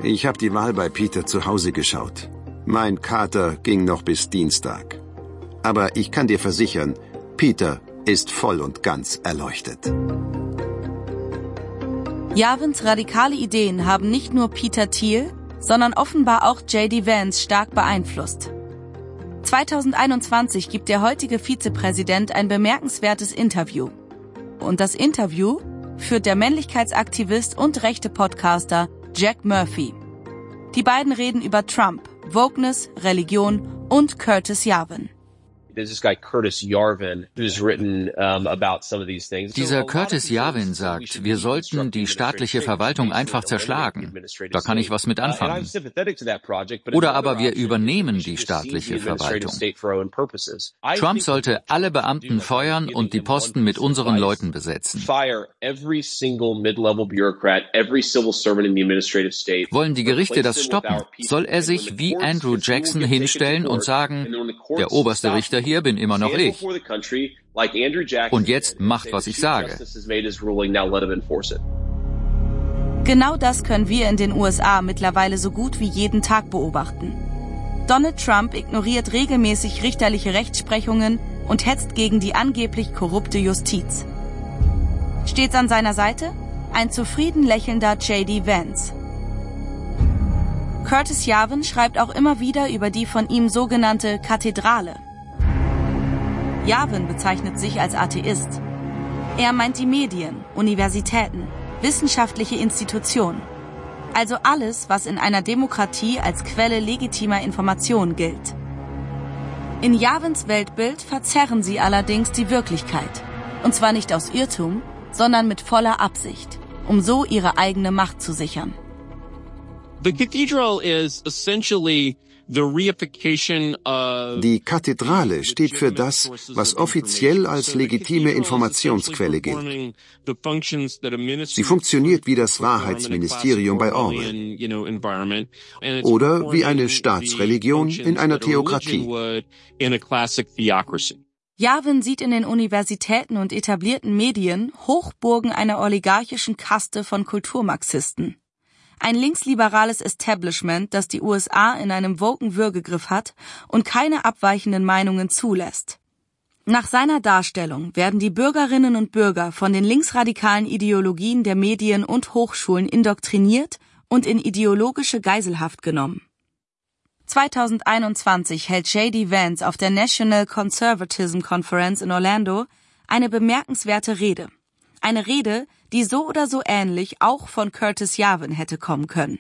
Ich habe die Wahl bei Peter zu Hause geschaut. Mein Kater ging noch bis Dienstag. Aber ich kann dir versichern, Peter ist voll und ganz erleuchtet. Yavins radikale Ideen haben nicht nur Peter Thiel, sondern offenbar auch J.D. Vance stark beeinflusst. 2021 gibt der heutige Vizepräsident ein bemerkenswertes Interview. Und das Interview führt der Männlichkeitsaktivist und rechte Podcaster Jack Murphy. Die beiden reden über Trump, Wokeness, Religion und Curtis Yarvin. Dieser Curtis Yarvin sagt, wir sollten die staatliche Verwaltung einfach zerschlagen. Da kann ich was mit anfangen. Oder aber wir übernehmen die staatliche Verwaltung. Trump sollte alle Beamten feuern und die Posten mit unseren Leuten besetzen. Wollen die Gerichte das stoppen, soll er sich wie Andrew Jackson hinstellen und sagen, der oberste Richter hier bin immer noch ich. Und jetzt macht, was ich sage. Genau das können wir in den USA mittlerweile so gut wie jeden Tag beobachten. Donald Trump ignoriert regelmäßig richterliche Rechtsprechungen und hetzt gegen die angeblich korrupte Justiz. Stets an seiner Seite ein zufrieden lächelnder J.D. Vance. Curtis Yarvin schreibt auch immer wieder über die von ihm sogenannte Kathedrale. Yarvin bezeichnet sich als Atheist. Er meint die Medien, Universitäten, wissenschaftliche Institutionen. Also alles, was in einer Demokratie als Quelle legitimer Information gilt. In Yarvins Weltbild verzerren sie allerdings die Wirklichkeit. Und zwar nicht aus Irrtum, sondern mit voller Absicht, um so ihre eigene Macht zu sichern. The cathedral is essentially Die Kathedrale steht für das, was offiziell als legitime Informationsquelle gilt. Sie funktioniert wie das Wahrheitsministerium bei Orwell oder wie eine Staatsreligion in einer Theokratie. Yarvin sieht in den Universitäten und etablierten Medien Hochburgen einer oligarchischen Kaste von Kulturmarxisten. Ein linksliberales Establishment, das die USA in einem woken Würgegriff hat und keine abweichenden Meinungen zulässt. Nach seiner Darstellung werden die Bürgerinnen und Bürger von den linksradikalen Ideologien der Medien und Hochschulen indoktriniert und in ideologische Geiselhaft genommen. 2021 hält J.D. Vance auf der National Conservatism Conference in Orlando eine bemerkenswerte Rede. Eine Rede, die so oder so ähnlich auch von Curtis Yarvin hätte kommen können.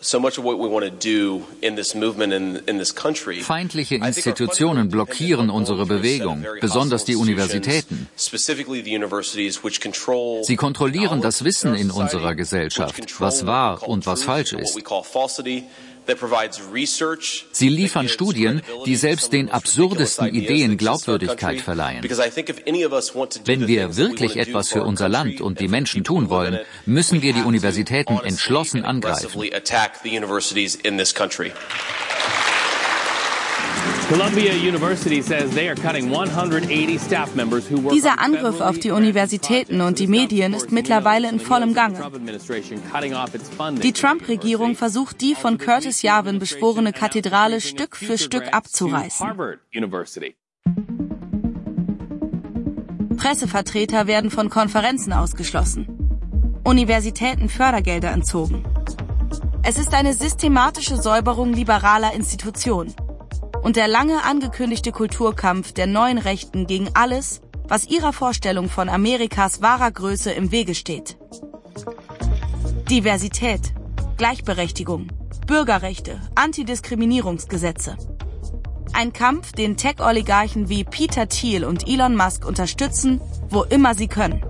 Feindliche Institutionen blockieren unsere Bewegung, besonders die Universitäten. Sie kontrollieren das Wissen in unserer Gesellschaft, was wahr und was falsch ist. Sie liefern Studien, die selbst den absurdesten Ideen Glaubwürdigkeit verleihen. Wenn wir wirklich etwas für unser Land und die Menschen tun wollen, müssen wir die Universitäten entschlossen angreifen. Dieser Angriff auf die Universitäten und die Medien ist mittlerweile in vollem Gange. Die Trump-Regierung versucht, die von Curtis Yarvin beschworene Kathedrale Stück für Stück abzureißen. Pressevertreter werden von Konferenzen ausgeschlossen. Universitäten Fördergelder entzogen. Es ist eine systematische Säuberung liberaler Institutionen. Und der lange angekündigte Kulturkampf der neuen Rechten gegen alles, was ihrer Vorstellung von Amerikas wahrer Größe im Wege steht. Diversität, Gleichberechtigung, Bürgerrechte, Antidiskriminierungsgesetze. Ein Kampf, den Tech-Oligarchen wie Peter Thiel und Elon Musk unterstützen, wo immer sie können.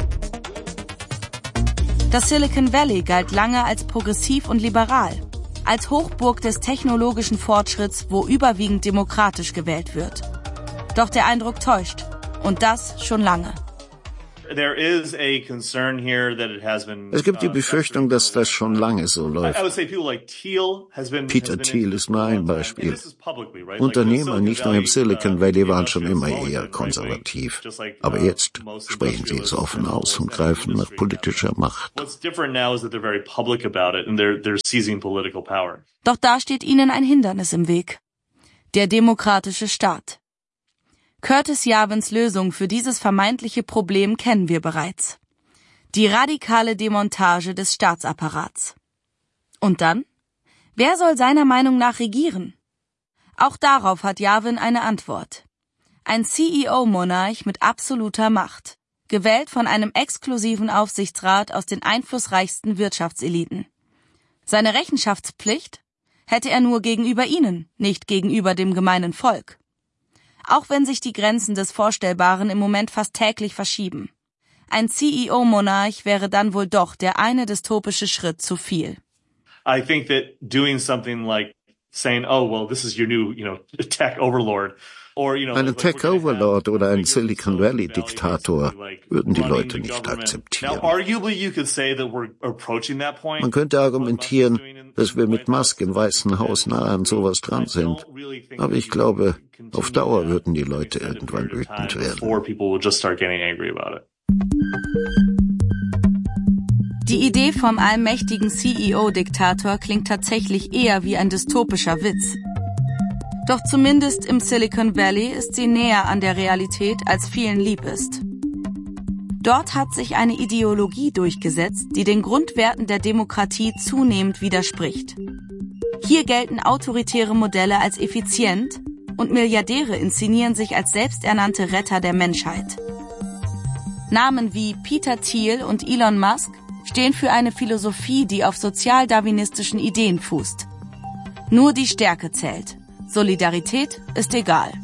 Das Silicon Valley galt lange als progressiv und liberal, als Hochburg des technologischen Fortschritts, wo überwiegend demokratisch gewählt wird. Doch der Eindruck täuscht. Und das schon lange. Es gibt die Befürchtung, dass das schon lange so läuft. Peter Thiel ist nur ein Beispiel. Unternehmer nicht nur im Silicon Valley waren schon immer eher konservativ. Aber jetzt sprechen sie es offen aus und greifen nach politischer Macht. Doch da steht ihnen ein Hindernis im Weg. Der demokratische Staat. Curtis Yarvins Lösung für dieses vermeintliche Problem kennen wir bereits. Die radikale Demontage des Staatsapparats. Und dann? Wer soll seiner Meinung nach regieren? Auch darauf hat Yarvin eine Antwort. Ein CEO-Monarch mit absoluter Macht, gewählt von einem exklusiven Aufsichtsrat aus den einflussreichsten Wirtschaftseliten. Seine Rechenschaftspflicht hätte er nur gegenüber ihnen, nicht gegenüber dem gemeinen Volk. Auch wenn sich die Grenzen des Vorstellbaren im Moment fast täglich verschieben. Ein CEO-Monarch wäre dann wohl doch der eine dystopische Schritt zu viel. I think that doing something like saying, oh, well, this is your new, tech overlord. Einen Tech-Overlord oder einen Silicon Valley-Diktator würden die Leute nicht akzeptieren. Man könnte argumentieren, dass wir mit Musk im Weißen Haus nah an sowas dran sind. Aber ich glaube, auf Dauer würden die Leute irgendwann wütend werden. Die Idee vom allmächtigen CEO-Diktator klingt tatsächlich eher wie ein dystopischer Witz. Doch zumindest im Silicon Valley ist sie näher an der Realität, als vielen lieb ist. Dort hat sich eine Ideologie durchgesetzt, die den Grundwerten der Demokratie zunehmend widerspricht. Hier gelten autoritäre Modelle als effizient und Milliardäre inszenieren sich als selbsternannte Retter der Menschheit. Namen wie Peter Thiel und Elon Musk stehen für eine Philosophie, die auf sozialdarwinistischen Ideen fußt. Nur die Stärke zählt. Solidarität ist egal.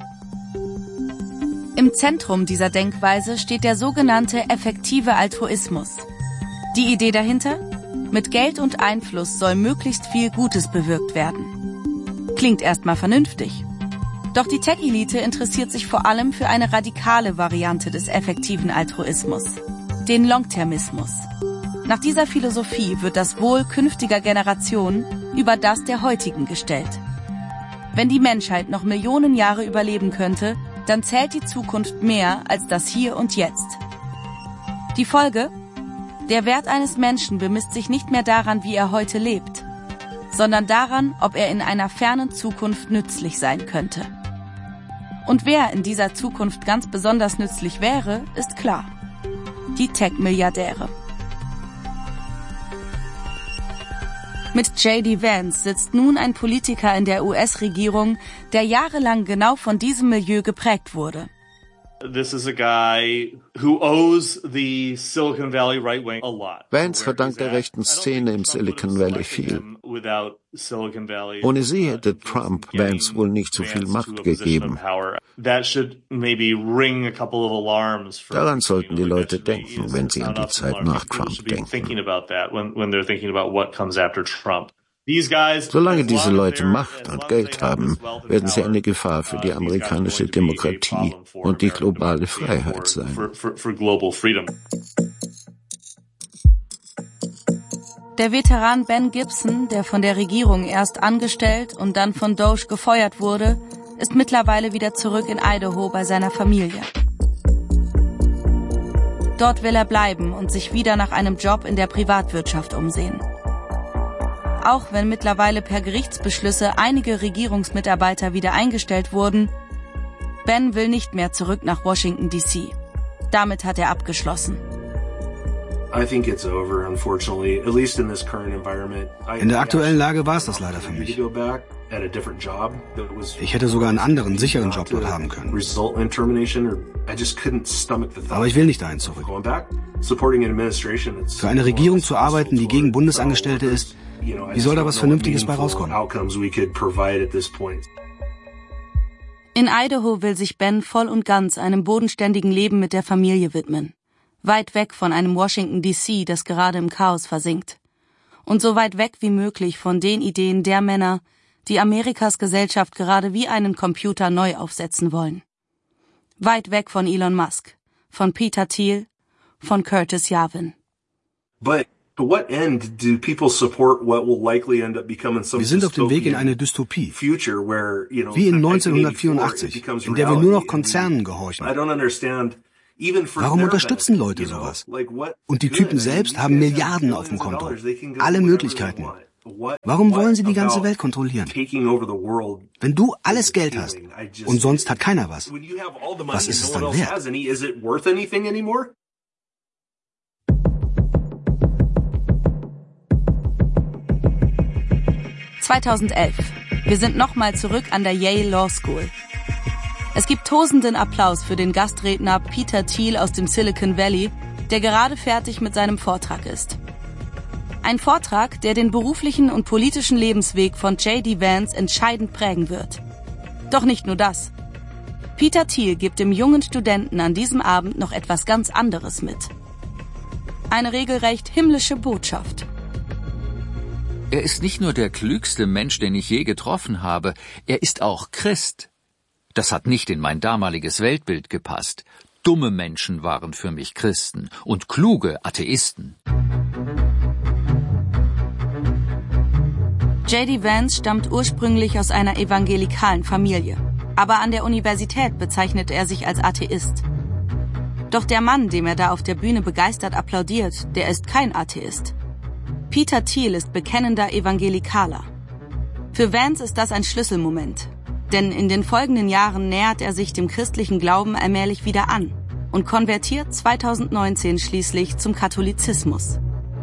Im Zentrum dieser Denkweise steht der sogenannte effektive Altruismus. Die Idee dahinter? Mit Geld und Einfluss soll möglichst viel Gutes bewirkt werden. Klingt erstmal vernünftig. Doch die Tech-Elite interessiert sich vor allem für eine radikale Variante des effektiven Altruismus, den Longtermismus. Nach dieser Philosophie wird das Wohl künftiger Generationen über das der heutigen gestellt. Wenn die Menschheit noch Millionen Jahre überleben könnte, dann zählt die Zukunft mehr als das Hier und Jetzt. Die Folge? Der Wert eines Menschen bemisst sich nicht mehr daran, wie er heute lebt, sondern daran, ob er in einer fernen Zukunft nützlich sein könnte. Und wer in dieser Zukunft ganz besonders nützlich wäre, ist klar. Die Tech-Milliardäre. Mit J.D. Vance sitzt nun ein Politiker in der US-Regierung, der jahrelang genau von diesem Milieu geprägt wurde. This is a guy who owes the Silicon Valley right wing a lot. Vance verdankt der rechten Szene im Silicon Valley viel. Ohne sie hätte Trump Vance wohl nicht so viel Macht gegeben. Daran sollten die Leute denken, wenn sie an die Zeit nach Trump denken. Solange diese Leute Macht und Geld haben, werden sie eine Gefahr für die amerikanische Demokratie und die globale Freiheit sein. Der Veteran Ben Gibson, der von der Regierung erst angestellt und dann von Doge gefeuert wurde, ist mittlerweile wieder zurück in Idaho bei seiner Familie. Dort will er bleiben und sich wieder nach einem Job in der Privatwirtschaft umsehen. Auch wenn mittlerweile per Gerichtsbeschlüsse einige Regierungsmitarbeiter wieder eingestellt wurden, Ben will nicht mehr zurück nach Washington, D.C. Damit hat er abgeschlossen. In der aktuellen Lage war es das leider für mich. Ich hätte sogar einen anderen, sicheren Job dort haben können. Aber ich will nicht dahin zurück. Für eine Regierung zu arbeiten, die gegen Bundesangestellte ist, wie soll da was Vernünftiges bei rauskommen? In Idaho will sich Ben voll und ganz einem bodenständigen Leben mit der Familie widmen. Weit weg von einem Washington, D.C., das gerade im Chaos versinkt. Und so weit weg wie möglich von den Ideen der Männer, die Amerikas Gesellschaft gerade wie einen Computer neu aufsetzen wollen. Weit weg von Elon Musk, von Peter Thiel, von Curtis Yarvin. Wir sind auf dem Weg in eine Dystopie, wie in 1984, in der wir nur noch Konzernen gehorchen. Warum unterstützen Leute sowas? Und die Typen selbst haben Milliarden auf dem Konto, alle Möglichkeiten. Warum wollen sie die ganze Welt kontrollieren? Wenn du alles Geld hast und sonst hat keiner was ist es dann wert? 2011. Wir sind nochmal zurück an der Yale Law School. Es gibt tosenden Applaus für den Gastredner Peter Thiel aus dem Silicon Valley, der gerade fertig mit seinem Vortrag ist. Ein Vortrag, der den beruflichen und politischen Lebensweg von J.D. Vance entscheidend prägen wird. Doch nicht nur das. Peter Thiel gibt dem jungen Studenten an diesem Abend noch etwas ganz anderes mit. Eine regelrecht himmlische Botschaft. Er ist nicht nur der klügste Mensch, den ich je getroffen habe, er ist auch Christ. Das hat nicht in mein damaliges Weltbild gepasst. Dumme Menschen waren für mich Christen und kluge Atheisten. J.D. Vance stammt ursprünglich aus einer evangelikalen Familie, aber an der Universität bezeichnete er sich als Atheist. Doch der Mann, dem er da auf der Bühne begeistert applaudiert, der ist kein Atheist. Peter Thiel ist bekennender Evangelikaler. Für Vance ist das ein Schlüsselmoment, denn in den folgenden Jahren nähert er sich dem christlichen Glauben allmählich wieder an und konvertiert 2019 schließlich zum Katholizismus.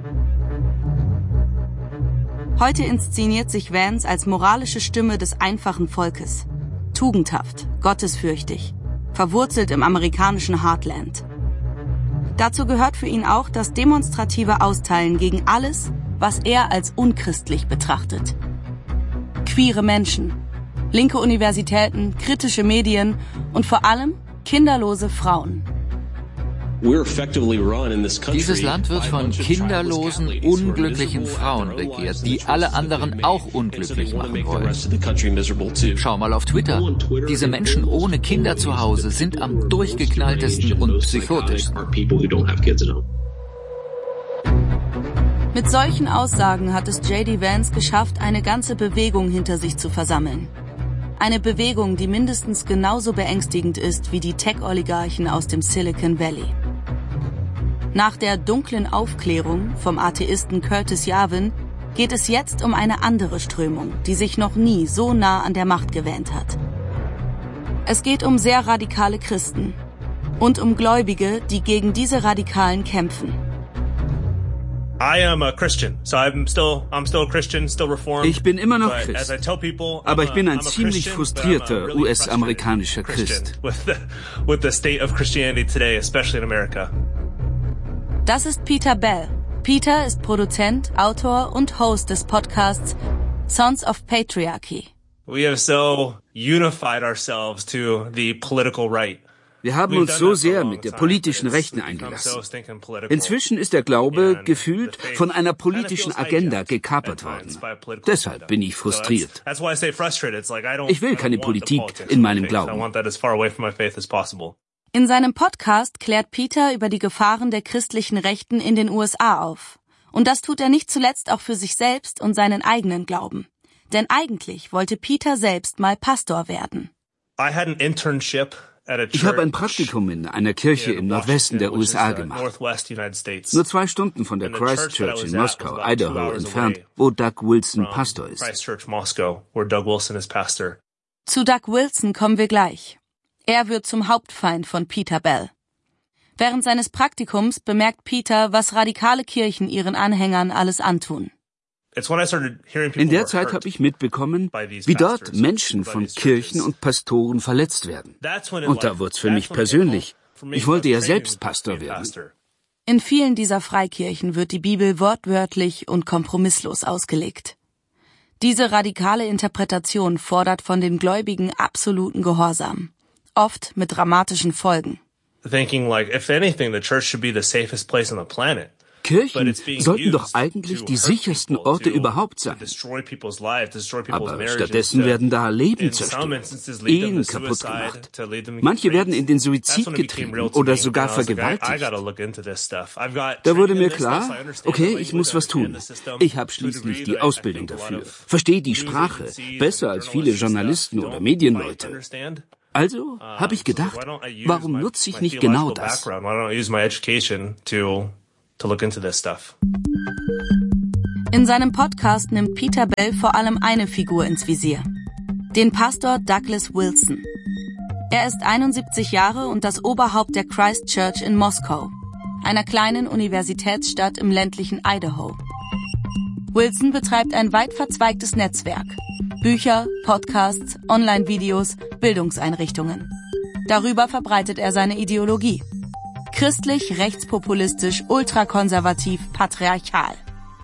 Heute inszeniert sich Vance als moralische Stimme des einfachen Volkes. Tugendhaft, gottesfürchtig, verwurzelt im amerikanischen Heartland. Dazu gehört für ihn auch das demonstrative Austeilen gegen alles, was er als unchristlich betrachtet. Queere Menschen, linke Universitäten, kritische Medien und vor allem kinderlose Frauen. Dieses Land wird von kinderlosen, unglücklichen Frauen regiert, die alle anderen auch unglücklich machen wollen. Schau mal auf Twitter. Diese Menschen ohne Kinder zu Hause sind am durchgeknalltesten und psychotischsten. Mit solchen Aussagen hat es J.D. Vance geschafft, eine ganze Bewegung hinter sich zu versammeln. Eine Bewegung, die mindestens genauso beängstigend ist wie die Tech-Oligarchen aus dem Silicon Valley. Nach der dunklen Aufklärung vom Atheisten Curtis Yarvin geht es jetzt um eine andere Strömung, die sich noch nie so nah an der Macht gewähnt hat. Es geht um sehr radikale Christen und um Gläubige, die gegen diese Radikalen kämpfen. Ich bin immer noch Christ, aber ich bin ein ziemlich frustrierter US-amerikanischer Christ. Das ist Peter Bell. Peter ist Produzent, Autor und Host des Podcasts Sons of Patriarchy. We have so unified ourselves to the political right. Wir haben uns so sehr mit der politischen Rechten eingelassen. Inzwischen ist der Glaube gefühlt von einer politischen Agenda gekapert worden. Deshalb bin ich frustriert. Ich will keine Politik in meinem Glauben. In seinem Podcast klärt Peter über die Gefahren der christlichen Rechten in den USA auf. Und das tut er nicht zuletzt auch für sich selbst und seinen eigenen Glauben. Denn eigentlich wollte Peter selbst mal Pastor werden. Ich habe ein Praktikum in einer Kirche im Nordwesten der USA gemacht. Nur 2 Stunden von der Christ Church in Moskau, Idaho, entfernt, wo Doug Wilson Pastor ist. Zu Doug Wilson kommen wir gleich. Er wird zum Hauptfeind von Peter Bell. Während seines Praktikums bemerkt Peter, was radikale Kirchen ihren Anhängern alles antun. In der Zeit habe ich mitbekommen, wie dort Menschen von Kirchen und Pastoren verletzt werden. Und da wurde es für mich persönlich. Ich wollte ja selbst Pastor werden. In vielen dieser Freikirchen wird die Bibel wortwörtlich und kompromisslos ausgelegt. Diese radikale Interpretation fordert von den Gläubigen absoluten Gehorsam, oft mit dramatischen Folgen. Kirchen sollten doch eigentlich die sichersten Orte überhaupt sein. Aber stattdessen werden da Leben zerstört, Ehen kaputt gemacht. Manche werden in den Suizid getrieben oder sogar vergewaltigt. Da wurde mir klar, okay, ich muss was tun. Ich habe schließlich die Ausbildung dafür, verstehe die Sprache besser als viele Journalisten oder Medienleute. Also habe ich gedacht, warum nutze ich nicht genau das? In seinem Podcast nimmt Peter Bell vor allem eine Figur ins Visier: den Pastor Douglas Wilson. Er ist 71 Jahre und das Oberhaupt der Christ Church in Moskau, einer kleinen Universitätsstadt im ländlichen Idaho. Wilson betreibt ein weit verzweigtes Netzwerk: Bücher, Podcasts, Online-Videos, Bildungseinrichtungen. Darüber verbreitet er seine Ideologie: christlich, rechtspopulistisch, ultrakonservativ, patriarchal.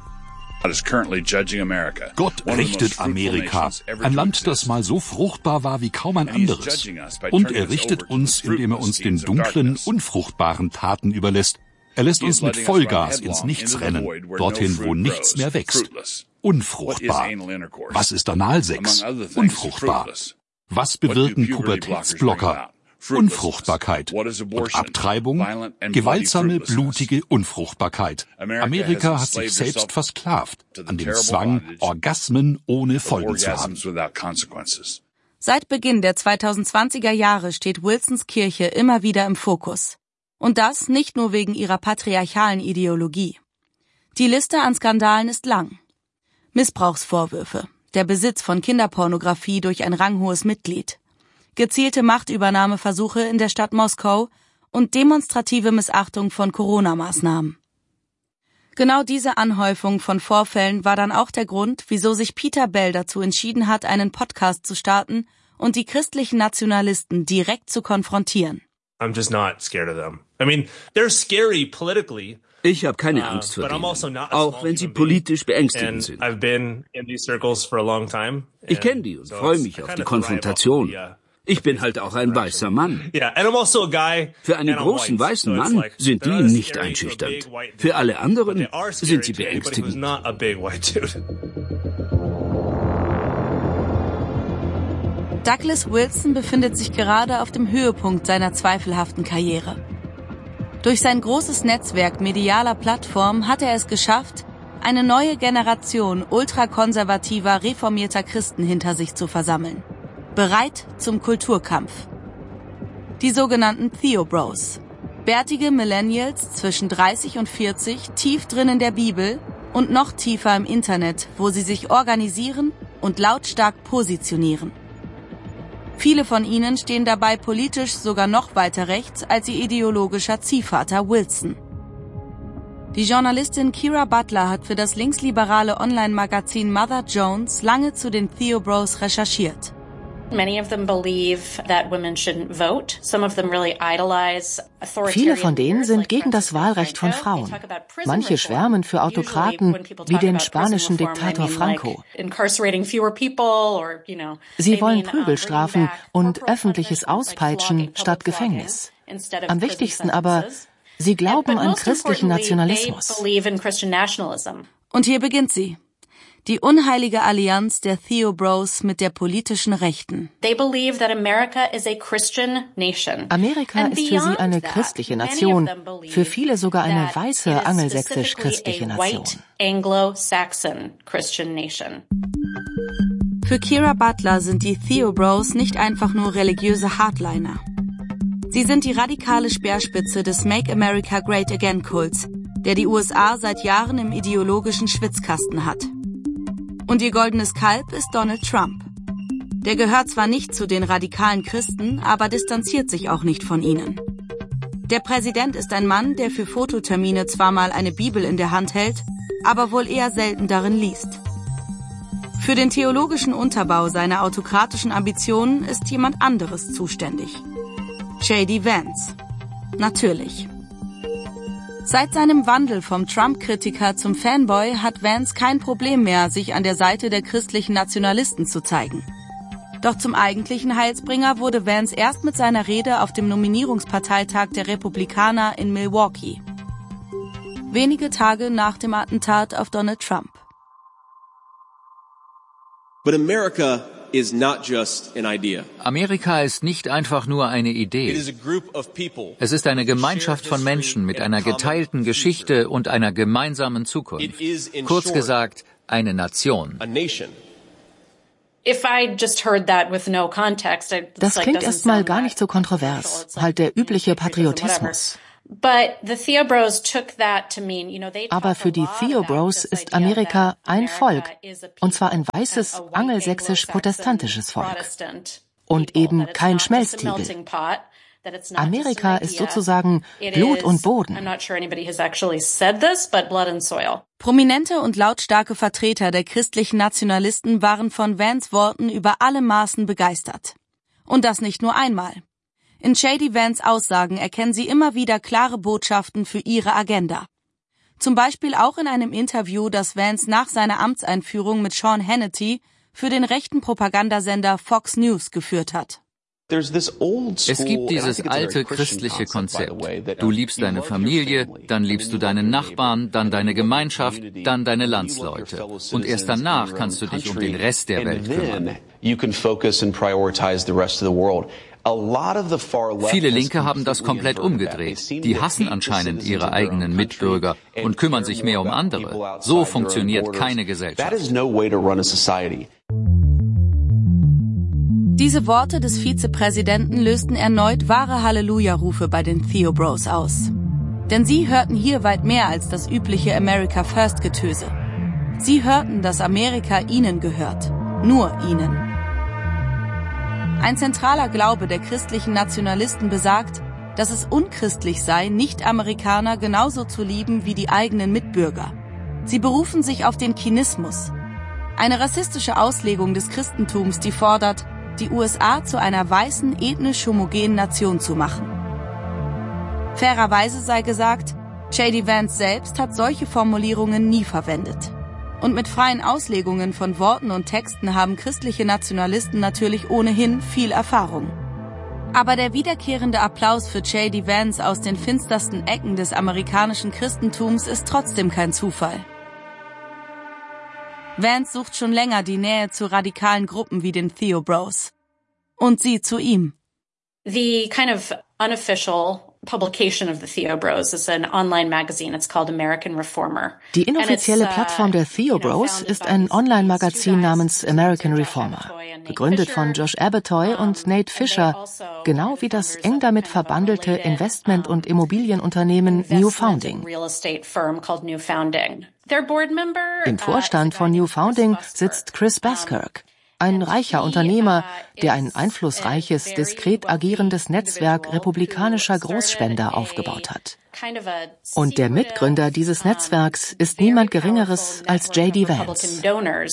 Gott richtet Amerika, ein Land, das mal so fruchtbar war wie kaum ein anderes. Und er richtet uns, indem er uns den dunklen, unfruchtbaren Taten überlässt. Er lässt uns mit Vollgas ins Nichts rennen, dorthin, wo nichts mehr wächst. Unfruchtbar. Was ist Analsex? Unfruchtbar. Was bewirken Pubertätsblocker? Unfruchtbarkeit. Und Abtreibung? Gewaltsame, blutige Unfruchtbarkeit. Amerika hat sich selbst versklavt an dem Zwang, Orgasmen ohne Folgen zu haben. Seit Beginn der 2020er Jahre steht Wilsons Kirche immer wieder im Fokus. Und das nicht nur wegen ihrer patriarchalen Ideologie. Die Liste an Skandalen ist lang: Missbrauchsvorwürfe, der Besitz von Kinderpornografie durch ein ranghohes Mitglied, gezielte Machtübernahmeversuche in der Stadt Moskau und demonstrative Missachtung von Corona-Maßnahmen. Genau diese Anhäufung von Vorfällen war dann auch der Grund, wieso sich Peter Bell dazu entschieden hat, einen Podcast zu starten und die christlichen Nationalisten direkt zu konfrontieren. I'm just not scared of them. I mean, they're scary politically. Ich habe keine Angst vor denen, auch wenn sie politisch beängstigend sind. Ich kenne die und freue mich auf die Konfrontation. Ich bin halt auch ein weißer Mann. Für einen großen weißen Mann sind die nicht einschüchternd. Für alle anderen sind sie beängstigend. Douglas Wilson befindet sich gerade auf dem Höhepunkt seiner zweifelhaften Karriere. Durch sein großes Netzwerk medialer Plattformen hat er es geschafft, eine neue Generation ultrakonservativer, reformierter Christen hinter sich zu versammeln. Bereit zum Kulturkampf. Die sogenannten Theo-Bros. Bärtige Millennials zwischen 30 und 40, tief drin in der Bibel und noch tiefer im Internet, wo sie sich organisieren und lautstark positionieren. Viele von ihnen stehen dabei politisch sogar noch weiter rechts als ihr ideologischer Ziehvater Wilson. Die Journalistin Kira Butler hat für das linksliberale Online-Magazin Mother Jones lange zu den Theo-Bros recherchiert. Viele von denen sind gegen das Wahlrecht von Frauen. Manche schwärmen für Autokraten wie den spanischen Diktator Franco. Sie wollen Prügelstrafen und öffentliches Auspeitschen statt Gefängnis. Am wichtigsten aber, sie glauben an christlichen Nationalismus. Und hier beginnt sie: die unheilige Allianz der Theo-Bros mit der politischen Rechten. Amerika ist für sie eine christliche Nation, für viele sogar eine weiße angelsächsisch-christliche Nation. Für Kira Butler sind die Theo-Bros nicht einfach nur religiöse Hardliner. Sie sind die radikale Speerspitze des Make America Great Again Kults, der die USA seit Jahren im ideologischen Schwitzkasten hat. Und ihr goldenes Kalb ist Donald Trump. Der gehört zwar nicht zu den radikalen Christen, aber distanziert sich auch nicht von ihnen. Der Präsident ist ein Mann, der für Fototermine zwar mal eine Bibel in der Hand hält, aber wohl eher selten darin liest. Für den theologischen Unterbau seiner autokratischen Ambitionen ist jemand anderes zuständig: J.D. Vance. Natürlich. Seit seinem Wandel vom Trump-Kritiker zum Fanboy hat Vance kein Problem mehr, sich an der Seite der christlichen Nationalisten zu zeigen. Doch zum eigentlichen Heilsbringer wurde Vance erst mit seiner Rede auf dem Nominierungsparteitag der Republikaner in Milwaukee. wenige Tage nach dem Attentat auf Donald Trump. But America is not just an idea. Amerika ist nicht einfach nur eine Idee. Es ist eine Gemeinschaft von Menschen mit einer geteilten Geschichte und einer gemeinsamen Zukunft. Kurz gesagt, eine Nation. Das klingt erstmal gar nicht so kontrovers, halt der übliche Patriotismus. Aber für die Theo Bros ist Amerika ein Volk, und zwar ein weißes, angelsächsisch-protestantisches Volk. Und eben kein Schmelztiegel. Amerika ist sozusagen Blut und Boden. Prominente und lautstarke Vertreter der christlichen Nationalisten waren von Vance Worten über alle Maßen begeistert. Und das nicht nur einmal. In J.D. Vance Aussagen erkennen sie immer wieder klare Botschaften für ihre Agenda. Zum Beispiel auch in einem Interview, das Vance nach seiner Amtseinführung mit Sean Hannity für den rechten Propagandasender Fox News geführt hat. Es gibt dieses alte christliche Konzept. Du liebst deine Familie, dann liebst du deinen Nachbarn, dann deine Gemeinschaft, dann deine Landsleute. Und erst danach kannst du dich um den Rest der Welt kümmern. Viele Linke haben das komplett umgedreht. Die hassen anscheinend ihre eigenen Mitbürger und kümmern sich mehr um andere. So funktioniert keine Gesellschaft. Diese Worte des Vizepräsidenten lösten erneut wahre Halleluja-Rufe bei den Theo Bros aus. Denn sie hörten hier weit mehr als das übliche America First-Getöse. Sie hörten, dass Amerika ihnen gehört. Nur ihnen. Ein zentraler Glaube der christlichen Nationalisten besagt, dass es unchristlich sei, Nicht-Amerikaner genauso zu lieben wie die eigenen Mitbürger. Sie berufen sich auf den Kinismus, eine rassistische Auslegung des Christentums, die fordert, die USA zu einer weißen, ethnisch homogenen Nation zu machen. Fairerweise sei gesagt, J.D. Vance selbst hat solche Formulierungen nie verwendet. Und mit freien Auslegungen von Worten und Texten haben christliche Nationalisten natürlich ohnehin viel Erfahrung. Aber der wiederkehrende Applaus für J.D. Vance aus den finstersten Ecken des amerikanischen Christentums ist trotzdem kein Zufall. Vance sucht schon länger die Nähe zu radikalen Gruppen wie den Theo Bros. Und sie zu ihm. The kind of unofficial publication of the Theo Bros is an online magazine. It's called American Reformer. Die inoffizielle Plattform der Theo Bros ist ein Online-Magazin namens American Reformer, gegründet von Josh Abbotoy und Nate Fisher, genau wie das eng damit verbandelte Investment- und Immobilienunternehmen New Founding. Im Vorstand von New Founding sitzt Chris Baskirk, ein reicher Unternehmer, der ein einflussreiches, diskret agierendes Netzwerk republikanischer Großspender aufgebaut hat. Und der Mitgründer dieses Netzwerks ist niemand Geringeres als J.D. Vance.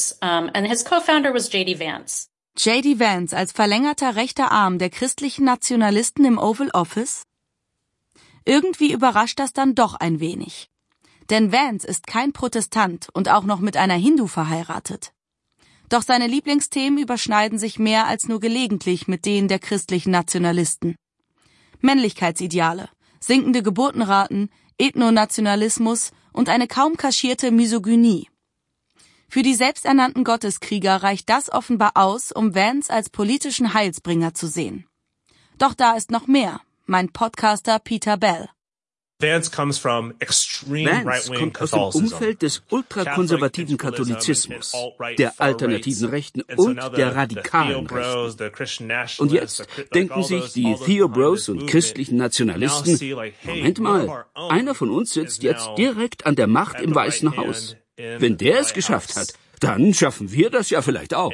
J.D. Vance als verlängerter rechter Arm der christlichen Nationalisten im Oval Office? Irgendwie überrascht das dann doch ein wenig. Denn Vance ist kein Protestant und auch noch mit einer Hindu verheiratet. Doch seine Lieblingsthemen überschneiden sich mehr als nur gelegentlich mit denen der christlichen Nationalisten. Männlichkeitsideale, sinkende Geburtenraten, Ethnonationalismus und eine kaum kaschierte Misogynie. Für die selbsternannten Gotteskrieger reicht das offenbar aus, um Vance als politischen Heilsbringer zu sehen. Doch da ist noch mehr, meint Podcaster Peter Bell. Vance kommt aus dem Umfeld des ultrakonservativen Katholizismus, der alternativen Rechten und der radikalen Rechten. Und jetzt denken sich die Theo Bros und christlichen Nationalisten, Moment mal, einer von uns sitzt jetzt direkt an der Macht im Weißen Haus. Wenn der es geschafft hat, dann schaffen wir das ja vielleicht auch.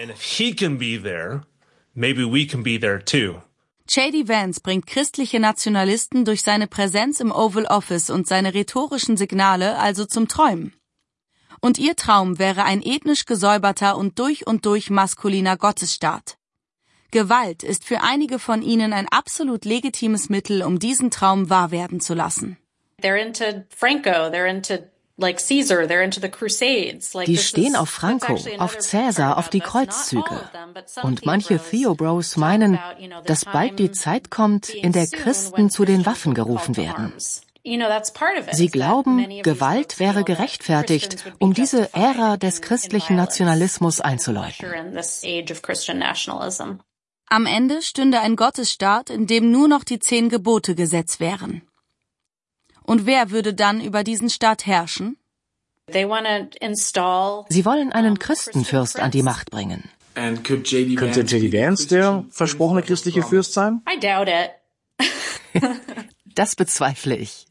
J.D. Vance bringt christliche Nationalisten durch seine Präsenz im Oval Office und seine rhetorischen Signale also zum Träumen. Und ihr Traum wäre ein ethnisch gesäuberter und durch maskuliner Gottesstaat. Gewalt ist für einige von ihnen ein absolut legitimes Mittel, um diesen Traum wahr werden zu lassen. Die stehen auf Franco, auf Cäsar, auf die Kreuzzüge. Und manche Theo Bros meinen, dass bald die Zeit kommt, in der Christen zu den Waffen gerufen werden. Sie glauben, Gewalt wäre gerechtfertigt, um diese Ära des christlichen Nationalismus einzuläuten. Am Ende stünde ein Gottesstaat, in dem nur noch die 10 Gebote Gesetz wären. Und wer würde dann über diesen Staat herrschen? Sie wollen einen Christenfürst an die Macht bringen. Könnte J.D. Vance der versprochene christliche Fürst sein? Das bezweifle ich.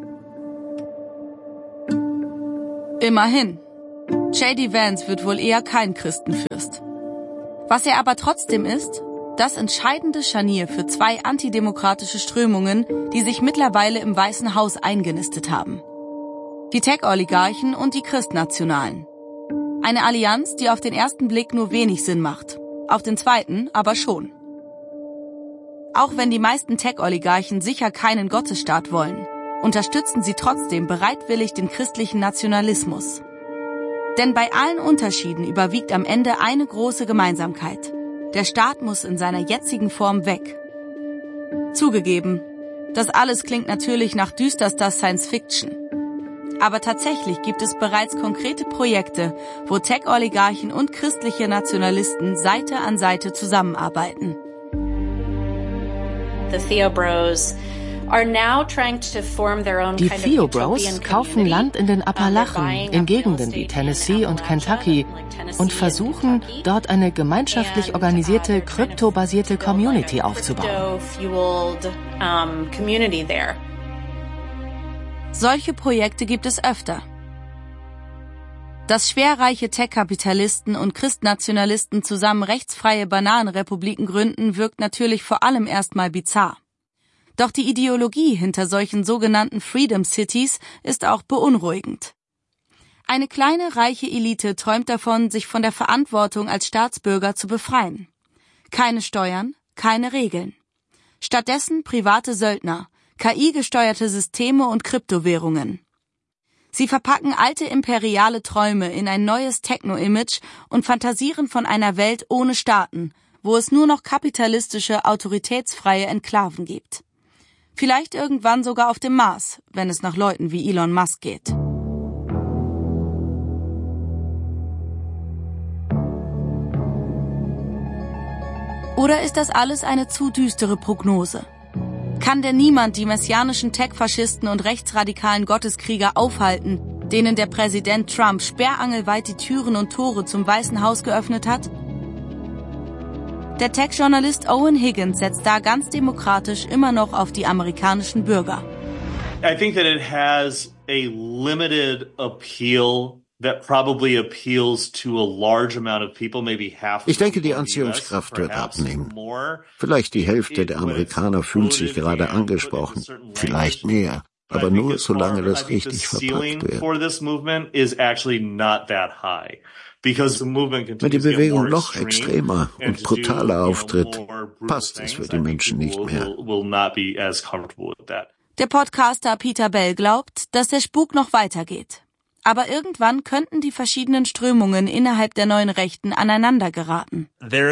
Immerhin. J.D. Vance wird wohl eher kein Christenfürst. Was er aber trotzdem ist, das entscheidende Scharnier für 2 antidemokratische Strömungen, die sich mittlerweile im Weißen Haus eingenistet haben. Die Tech-Oligarchen und die Christnationalen. Eine Allianz, die auf den ersten Blick nur wenig Sinn macht, auf den zweiten aber schon. Auch wenn die meisten Tech-Oligarchen sicher keinen Gottesstaat wollen, unterstützen sie trotzdem bereitwillig den christlichen Nationalismus. Denn bei allen Unterschieden überwiegt am Ende eine große Gemeinsamkeit. Der Staat muss in seiner jetzigen Form weg. Zugegeben, das alles klingt natürlich nach düsterster Science-Fiction. Aber tatsächlich gibt es bereits konkrete Projekte, wo Tech-Oligarchen und christliche Nationalisten Seite an Seite zusammenarbeiten. The Theobros Die Theobros kaufen Land in den Appalachen, in Gegenden wie Tennessee und Kentucky und versuchen, dort eine gemeinschaftlich organisierte, kryptobasierte Community aufzubauen. Solche Projekte gibt es öfter. Dass schwerreiche Tech-Kapitalisten und Christnationalisten zusammen rechtsfreie Bananenrepubliken gründen, wirkt natürlich vor allem erstmal bizarr. Doch die Ideologie hinter solchen sogenannten Freedom Cities ist auch beunruhigend. Eine kleine, reiche Elite träumt davon, sich von der Verantwortung als Staatsbürger zu befreien. Keine Steuern, keine Regeln. Stattdessen private Söldner, KI-gesteuerte Systeme und Kryptowährungen. Sie verpacken alte imperiale Träume in ein neues Techno-Image und fantasieren von einer Welt ohne Staaten, wo es nur noch kapitalistische, autoritätsfreie Enklaven gibt. Vielleicht irgendwann sogar auf dem Mars, wenn es nach Leuten wie Elon Musk geht. Oder ist das alles eine zu düstere Prognose? Kann denn niemand die messianischen Tech-Faschisten und rechtsradikalen Gotteskrieger aufhalten, denen der Präsident Trump sperrangelweit die Türen und Tore zum Weißen Haus geöffnet hat? Der Tech-Journalist Owen Higgins setzt da ganz demokratisch immer noch auf die amerikanischen Bürger. I think that it has a limited appeal that probably appeals to a large amount of people, maybe half. Ich denke, die Anziehungskraft wird abnehmen. Vielleicht die Hälfte der Amerikaner fühlt sich gerade angesprochen, vielleicht mehr, aber nur solange das richtig verpackt wird. Wenn die Bewegung noch extremer und brutaler auftritt, passt es für die Menschen nicht mehr. Der Podcaster Peter Bell glaubt, dass der Spuk noch weitergeht. Aber irgendwann könnten die verschiedenen Strömungen innerhalb der neuen Rechten aneinander geraten.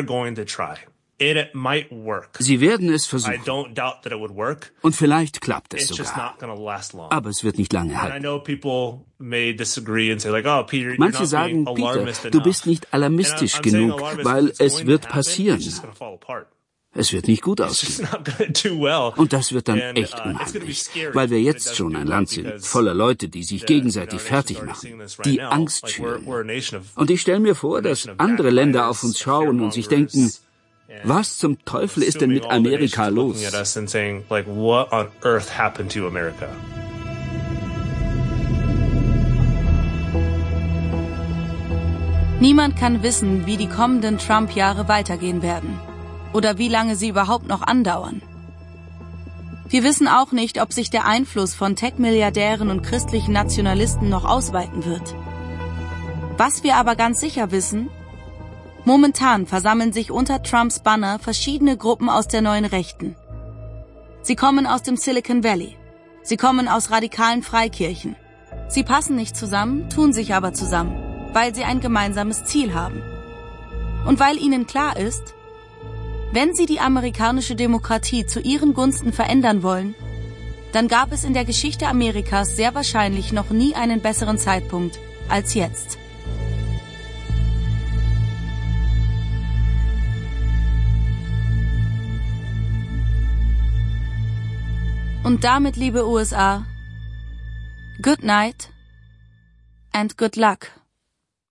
Sie werden es versuchen. Und vielleicht klappt es sogar. Aber es wird nicht lange halten. Manche sagen, Peter, du bist nicht alarmistisch genug, weil es wird passieren. Es wird nicht gut aussehen. Und das wird dann echt unheimlich, weil wir jetzt schon ein Land sind, voller Leute, die sich gegenseitig fertig machen, die Angst schüren. Und ich stelle mir vor, dass andere Länder auf uns schauen und sich denken, was zum Teufel ist denn mit Amerika los? Niemand kann wissen, wie die kommenden Trump-Jahre weitergehen werden. Oder wie lange sie überhaupt noch andauern. Wir wissen auch nicht, ob sich der Einfluss von Tech-Milliardären und christlichen Nationalisten noch ausweiten wird. Was wir aber ganz sicher wissen: Momentan versammeln sich unter Trumps Banner verschiedene Gruppen aus der neuen Rechten. Sie kommen aus dem Silicon Valley. Sie kommen aus radikalen Freikirchen. Sie passen nicht zusammen, tun sich aber zusammen, weil sie ein gemeinsames Ziel haben. Und weil ihnen klar ist, wenn sie die amerikanische Demokratie zu ihren Gunsten verändern wollen, dann gab es in der Geschichte Amerikas sehr wahrscheinlich noch nie einen besseren Zeitpunkt als jetzt. Und damit, liebe USA, good night and good luck.